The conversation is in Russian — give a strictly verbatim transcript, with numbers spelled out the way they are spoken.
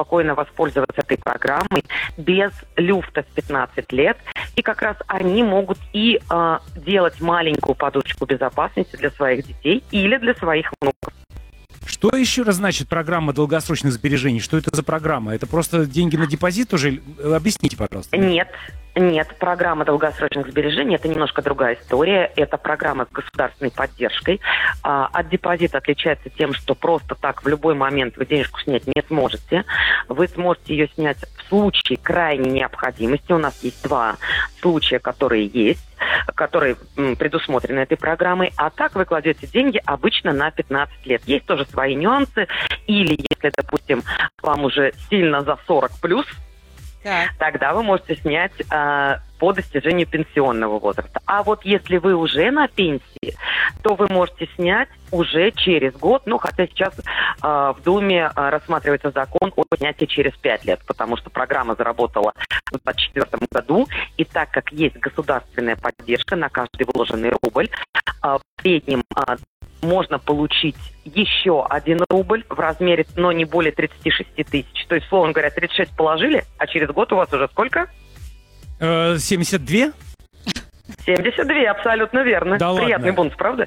спокойно воспользоваться этой программой без люфта в пятнадцать лет. И как раз они могут и э, делать маленькую подушечку безопасности для своих детей или для своих внуков. Что еще раз значит программа долгосрочных сбережений? Что это за программа? Это просто деньги на депозит уже? Объясните, пожалуйста. Нет, нет. Программа долгосрочных сбережений – это немножко другая история. Это программа с государственной поддержкой. А, от депозита отличается тем, что просто так в любой момент вы денежку снять не сможете. Вы сможете ее снять в случае крайней необходимости. У нас есть два случая, которые есть, которые м, предусмотрены этой программой. А так вы кладете деньги обычно на пятнадцать лет. Есть тоже свои нюансы. Или если, допустим, вам уже сильно за сорок плюс, так. тогда вы можете снять э, по достижению пенсионного возраста. А вот если вы уже на пенсии, то вы можете снять уже через год. Ну, хотя сейчас э, в Думе э, рассматривается закон о снятии через пять лет, потому что программа заработала в двадцать четвёртом году. И так как есть государственная поддержка на каждый вложенный рубль, э, в среднем э, можно получить еще один рубль в размере, но не более тридцать шесть тысяч. То есть, словно говоря, тридцать шесть положили, а через год у вас уже сколько? семьдесят два? семьдесят два, абсолютно верно. Да Приятный ладно? бонус, правда?